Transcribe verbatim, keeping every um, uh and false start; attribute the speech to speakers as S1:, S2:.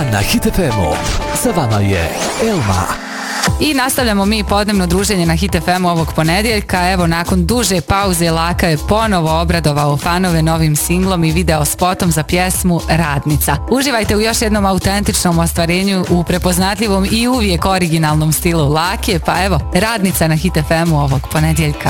S1: Dan na Hit F M-u. Sa vama je Elma.
S2: I nastavljamo mi podnevno druženje na Hit F M ovog ponedjeljka. Evo, nakon duže pauze Laka je ponovo obradovao fanove novim singlom i video spotom za pjesmu Radnica. Uživajte u još jednom autentičnom ostvarenju u prepoznatljivom i uvijek originalnom stilu Lake, pa evo, Radnica na Hit F M-u ovog ponedjeljka.